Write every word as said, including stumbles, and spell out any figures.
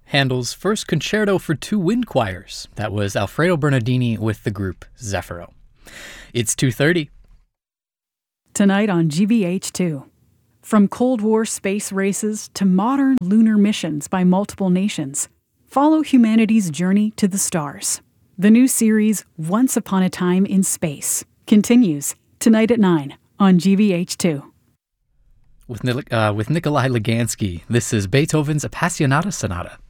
Handel's first concerto for two wind choirs. That was Alfredo Bernardini with the group Zefiro. It's two thirty. Tonight on G B H two. From Cold War space races to modern lunar missions by multiple nations, follow humanity's journey to the stars. The new series, Once Upon a Time in Space, continues tonight at nine on G B H two. With, uh, with Nikolai Lugansky, this is Beethoven's Appassionata Sonata.